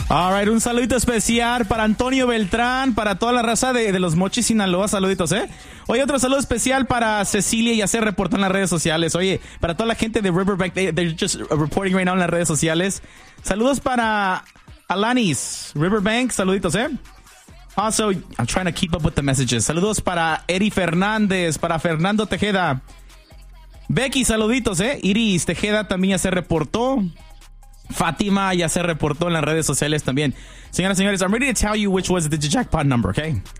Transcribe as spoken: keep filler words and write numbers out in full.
All right, un saludito especial para Antonio Beltrán, para toda la raza de, de los Mochis, Sinaloa. Saluditos, ¿eh? Oye, otro saludo especial para Cecilia, ya se reportó en las redes sociales. Oye, para toda la gente de Riverbank, they, they're just reporting right now en las redes sociales. Saludos para Alanis, Riverbank, saluditos, ¿eh? Also, I'm trying to keep up with the messages. Saludos para Eri Fernández, para Fernando Tejeda. Becky, saluditos, ¿eh? Iris Tejeda también ya se reportó. Fátima ya se reportó en las redes sociales también. Señoras y señores, I'm ready to tell you which was the jackpot number, okay?